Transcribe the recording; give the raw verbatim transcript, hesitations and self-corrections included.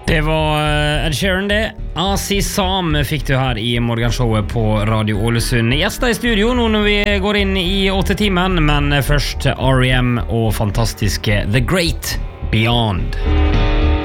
Det var Ed Sheeran det. Asi Sam fikk du her i morgenshowet på Radio Ålesund. Gjester i studio nå når vi går inn i åtte timen, men først R E M og fantastiske The Great Beyond.